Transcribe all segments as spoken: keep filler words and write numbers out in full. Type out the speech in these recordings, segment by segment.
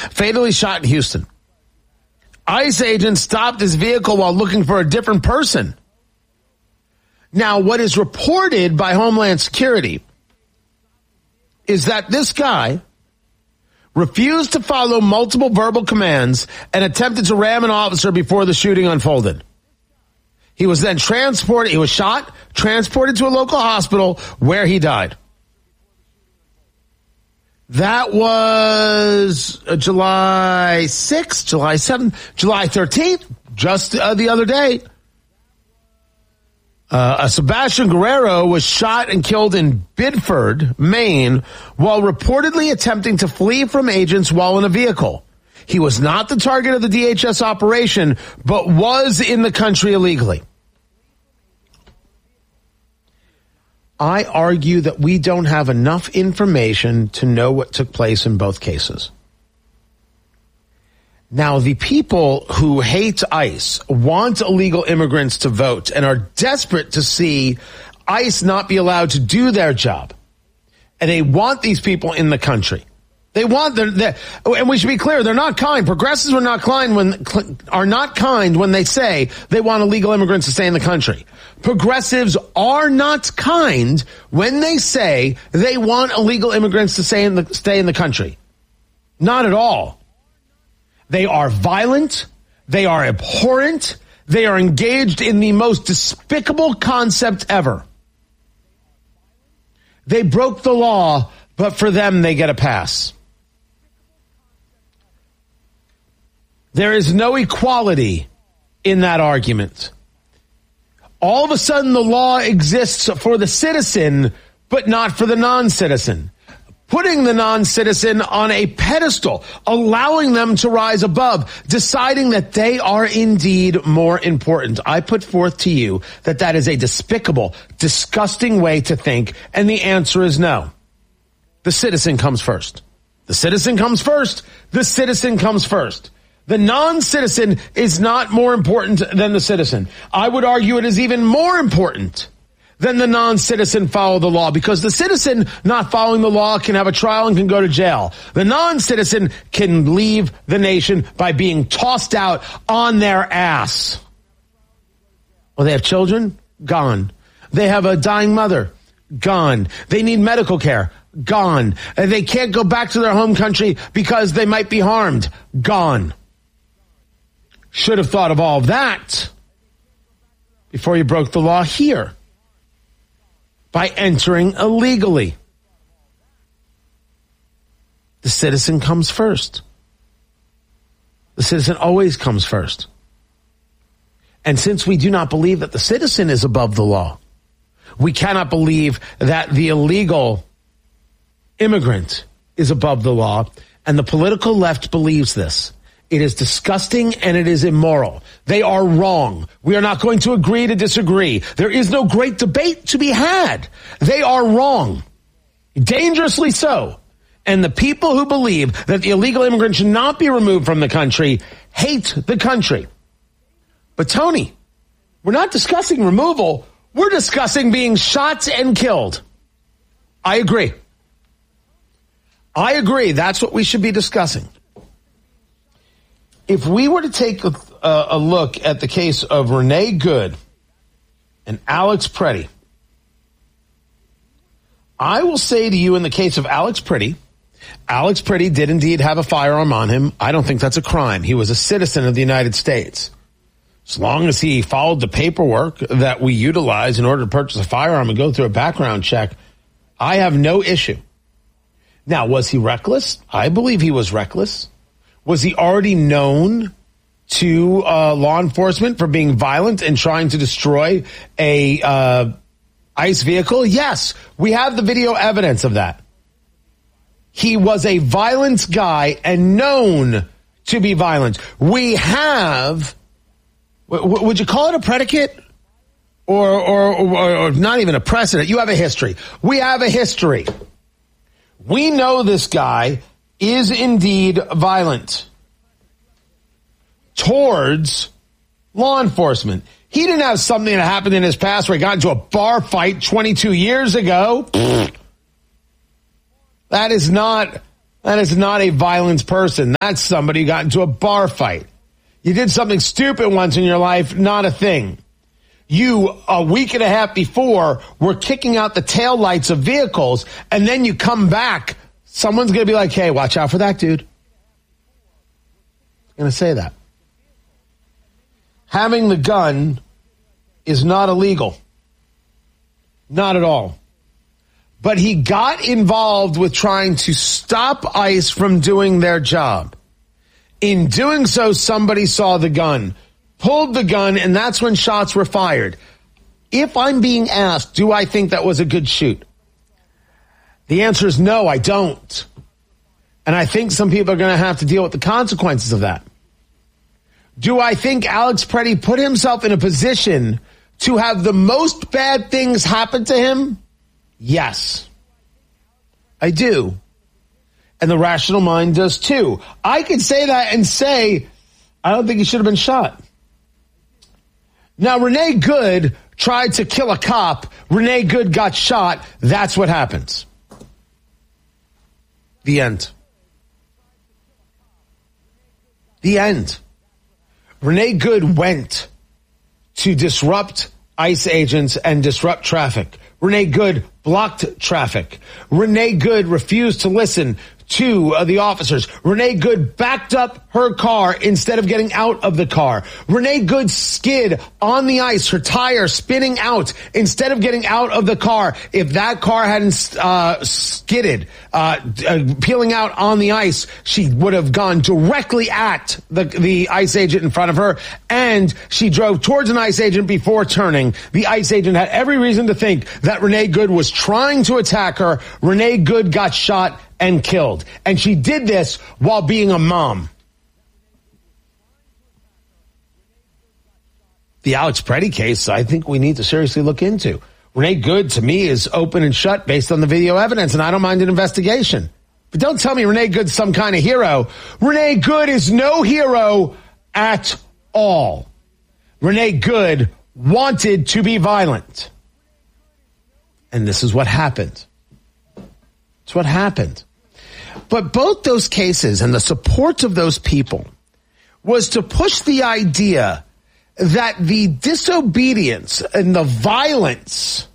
fatally shot in Houston. ICE agents stopped his vehicle while looking for a different person. Now, what is reported by Homeland Security is that this guy refused to follow multiple verbal commands and attempted to ram an officer before the shooting unfolded. He was then transported, he was shot, transported to a local hospital where he died. That was uh, July sixth, July seventh, July thirteenth, just uh, the other day. Uh, a Sebastian Guerrero was shot and killed in Biddeford, Maine, while reportedly attempting to flee from agents while in a vehicle. He was not the target of the D H S operation, but was in the country illegally. I argue that we don't have enough information to know what took place in both cases. Now, the people who hate ICE want illegal immigrants to vote and are desperate to see ICE not be allowed to do their job. And they want these people in the country. They want them, and we should be clear, they're not kind. Progressives are not kind when are not kind when they say they want illegal immigrants to stay in the country. Progressives are not kind when they say they want illegal immigrants to stay in the stay in the country. Not at all. They are violent. They are abhorrent. They are engaged in the most despicable concept ever. They broke the law, but for them, they get a pass. There is no equality in that argument. All of a sudden, the law exists for the citizen, but not for the non-citizen. Putting the non-citizen on a pedestal, allowing them to rise above, deciding that they are indeed more important. I put forth to you that that is a despicable, disgusting way to think, and the answer is no. The citizen comes first. The citizen comes first. The citizen comes first. The non-citizen is not more important than the citizen. I would argue it is even more important than the non-citizen follow the law, because the citizen not following the law can have a trial and can go to jail. The non-citizen can leave the nation by being tossed out on their ass. Well, they have children? Gone. They have a dying mother? Gone. They need medical care? Gone. They can't go back to their home country because they might be harmed? Gone. Should have thought of all of that before you broke the law here by entering illegally. The citizen comes first. The citizen always comes first. And since we do not believe that the citizen is above the law, we cannot believe that the illegal immigrant is above the law, and the political left believes this. It is disgusting and it is immoral. They are wrong. We are not going to agree to disagree. There is no great debate to be had. They are wrong. Dangerously so. And the people who believe that the illegal immigrant should not be removed from the country hate the country. But Tony, we're not discussing removal. We're discussing being shot and killed. I agree. I agree. That's what we should be discussing. If we were to take a, uh, a look at the case of Renee Good and Alex Pretty, I will say to you in the case of Alex Pretty, Alex Pretty did indeed have a firearm on him. I don't think that's a crime. He was a citizen of the United States. As long as he followed the paperwork that we utilize in order to purchase a firearm and go through a background check, I have no issue. Now, was he reckless? I believe he was reckless. Was he already known to uh, law enforcement for being violent and trying to destroy a uh, ICE vehicle? Yes, we have the video evidence of that. He was a violent guy and known to be violent. We have, w- would you call it a predicate? Or, or, or, or not even a precedent. You have a history. We have a history. We know this guy is indeed violent towards law enforcement. He didn't have something that happened in his past where he got into a bar fight twenty-two years ago. That is not That is not a violent person. That's somebody who got into a bar fight. You did something stupid once in your life, not a thing. You, a week and a half before, were kicking out the taillights of vehicles, and then you come back, someone's going to be like, hey, watch out for that dude. I'm going to say that. Having the gun is not illegal. Not at all. But he got involved with trying to stop ICE from doing their job. In doing so, somebody saw the gun, pulled the gun, and that's when shots were fired. If I'm being asked, do I think that was a good shoot? The answer is no, I don't. And I think some people are going to have to deal with the consequences of that. Do I think Alex Preddy put himself in a position to have the most bad things happen to him? Yes, I do. And the rational mind does too. I could say that and say, I don't think he should have been shot. Now, Renee Good tried to kill a cop. Renee Good got shot. That's what happens. The end. The end. Renee Good went to disrupt ICE agents and disrupt traffic. Renee Good blocked traffic. Renee Good refused to listen to uh, the officers. Renee Good backed up her car instead of getting out of the car. Renee Good skid on the ice, her tire spinning out instead of getting out of the car. If that car hadn't uh, skidded, uh, uh, peeling out on the ice, she would have gone directly at the, the ICE agent in front of her, and she drove towards an ICE agent before turning. The ICE agent had every reason to think that Renee Good was trying to attack her. Renee Good got shot and killed. And she did this while being a mom. The Alex Preddy case, I think we need to seriously look into. Renee Good, to me, is open and shut based on the video evidence, and I don't mind an investigation. But don't tell me Renee Good's some kind of hero. Renee Good is no hero at all. Renee Good wanted to be violent. And this is what happened. It's what happened. But both those cases and the support of those people was to push the idea that the disobedience and the violence,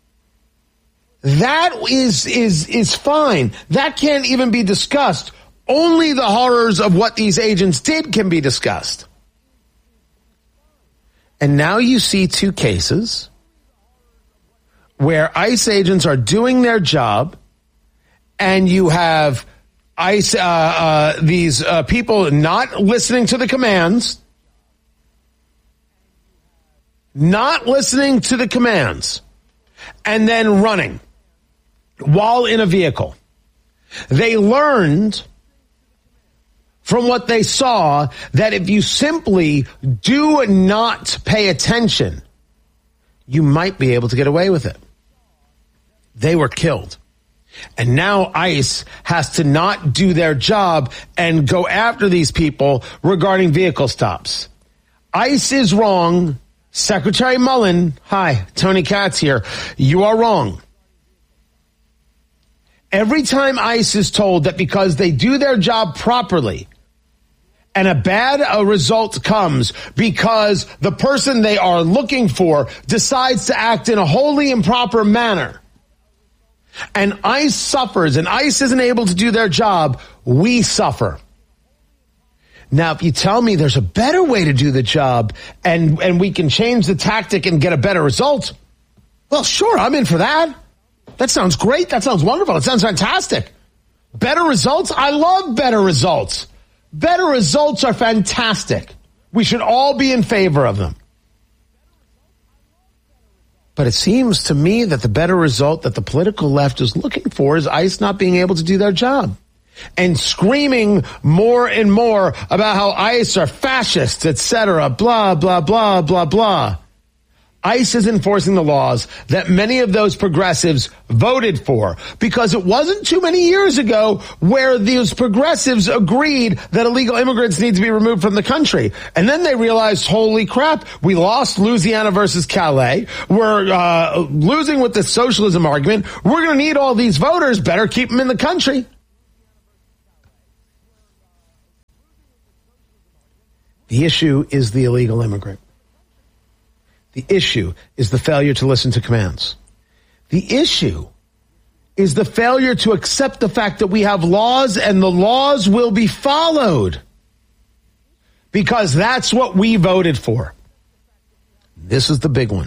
that is, is, is fine. That can't even be discussed. Only the horrors of what these agents did can be discussed. And now you see two cases where ICE agents are doing their job, and you have ICE, uh, uh, these uh, people not listening to the commands, not listening to the commands, and then running while in a vehicle. They learned from what they saw that if you simply do not pay attention, you might be able to get away with it. They were killed. And now ICE has to not do their job and go after these people regarding vehicle stops. ICE is wrong. Secretary Mullen, hi, Tony Katz here. You are wrong. Every time ICE is told that because they do their job properly and a bad uh, result comes because the person they are looking for decides to act in a wholly improper manner, and ICE suffers, and ICE isn't able to do their job, we suffer. Now, if you tell me there's a better way to do the job and, and we can change the tactic and get a better result, well, sure, I'm in for that. That sounds great. That sounds wonderful. It sounds fantastic. Better results? I love better results. Better results are fantastic. We should all be in favor of them. But it seems to me that the better result that the political left is looking for is ICE not being able to do their job and screaming more and more about how ICE are fascists, et cetera, blah, blah, blah, blah, blah. ICE is enforcing the laws that many of those progressives voted for, because it wasn't too many years ago where those progressives agreed that illegal immigrants need to be removed from the country. And then they realized, holy crap, we lost Louisiana versus Calais. We're uh, losing with the socialism argument. We're going to need all these voters. Better keep them in the country. The issue is the illegal immigrant. The issue is the failure to listen to commands. The issue is the failure to accept the fact that we have laws and the laws will be followed. Because that's what we voted for. This is the big one.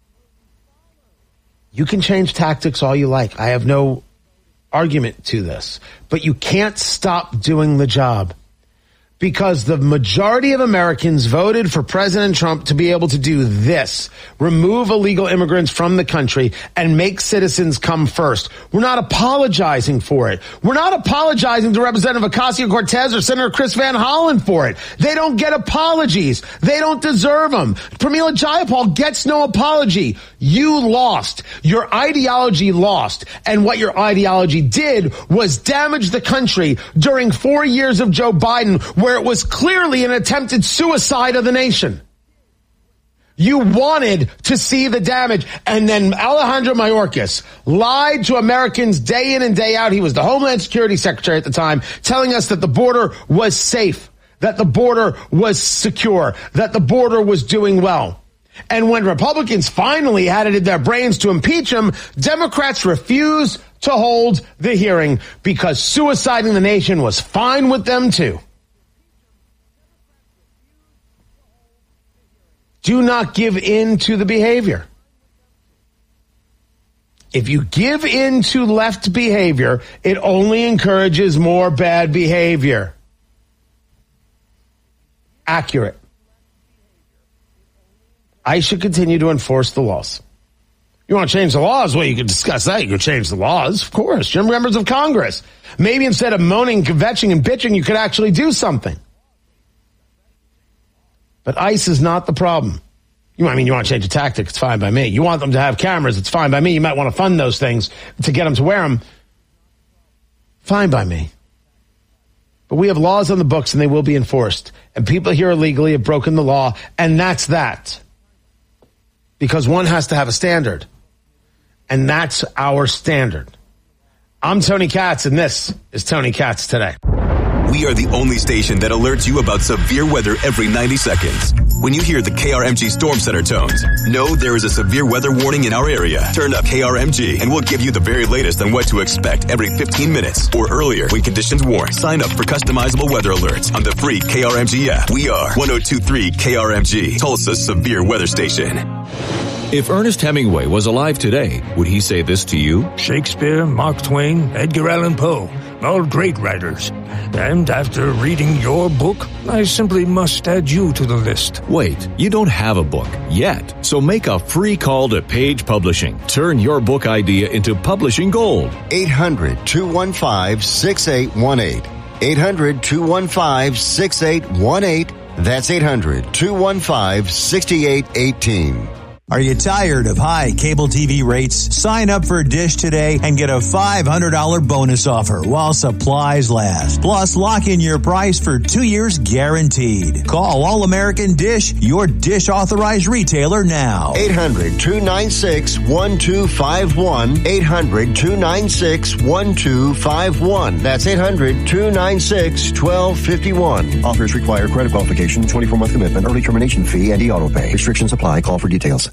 You can change tactics all you like. I have no argument to this. But you can't stop doing the job. Because the majority of Americans voted for President Trump to be able to do this. Remove illegal immigrants from the country and make citizens come first. We're not apologizing for it. We're not apologizing to Representative Ocasio-Cortez or Senator Chris Van Hollen for it. They don't get apologies. They don't deserve them. Pramila Jayapal gets no apology. You lost. Your ideology lost. And what your ideology did was damage the country during four years of Joe Biden, where it was clearly an attempted suicide of the nation. You wanted to see the damage. And then Alejandro Mayorkas lied to Americans day in and day out. He was the Homeland Security Secretary at the time, telling us that the border was safe, that the border was secure, that the border was doing well. And when Republicans finally had it in their brains to impeach him, Democrats refused to hold the hearing because suiciding the nation was fine with them too. Do not give in to the behavior. If you give in to left behavior, it only encourages more bad behavior. Accurate. I should continue to enforce the laws. You want to change the laws? Well, you can discuss that. You can change the laws, of course. You're members of Congress. Maybe instead of moaning, kvetching, and bitching, you could actually do something. But ICE is not the problem. You, I mean, you want to change the tactic, it's fine by me. You want them to have cameras, it's fine by me. You might want to fund those things to get them to wear them. Fine by me. But we have laws on the books and they will be enforced. And people here illegally have broken the law, and that's that. Because one has to have a standard. And that's our standard. I'm Tony Katz, and this is Tony Katz Today. We are the only station that alerts you about severe weather every ninety seconds. When you hear the K R M G Storm Center tones, know there is a severe weather warning in our area. Turn up K R M G and we'll give you the very latest on what to expect every fifteen minutes or earlier when conditions warn. Sign up for customizable weather alerts on the free K R M G app. We are one oh two point three K R M G, Tulsa's severe weather station. If Ernest Hemingway was alive today, would he say this to you? Shakespeare, Mark Twain, Edgar Allan Poe, all great writers. And after reading your book, I simply must add you to the list. Wait, you don't have a book yet, so make a free call to Page Publishing. Turn your book idea into publishing gold. eight hundred, two one five, six eight one eight. eight hundred, two one five, six eight one eight. That's eight hundred, two one five, six eight one eight. Are you tired of high cable T V rates? Sign up for Dish today and get a five hundred dollars bonus offer while supplies last. Plus, lock in your price for two years guaranteed. Call All American Dish, your Dish authorized retailer now. eight hundred, two nine six, one two five one. eight hundred, two nine six, one two five one. That's eight hundred, two nine six, one two five one. Offers require credit qualification, twenty-four month commitment, early termination fee, and e-auto pay. Restrictions apply. Call for details.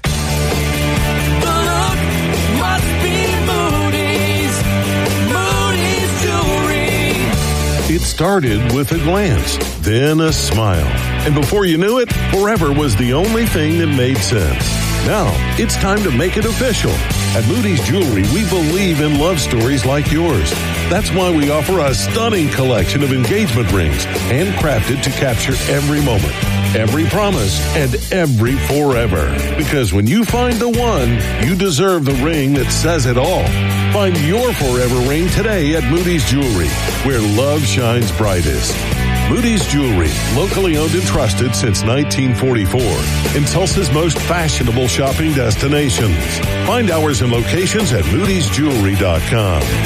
It started with a glance, then a smile. And before you knew it, forever was the only thing that made sense. Now, it's time to make it official. At Moody's Jewelry, we believe in love stories like yours. That's why we offer a stunning collection of engagement rings, handcrafted to capture every moment, every promise, and every forever. Because when you find the one, you deserve the ring that says it all. Find your forever ring today at Moody's Jewelry, where love shines brightest. Moody's Jewelry, locally owned and trusted since nineteen forty-four, in Tulsa's most fashionable shopping destinations. Find hours and locations at moodys jewelry dot com.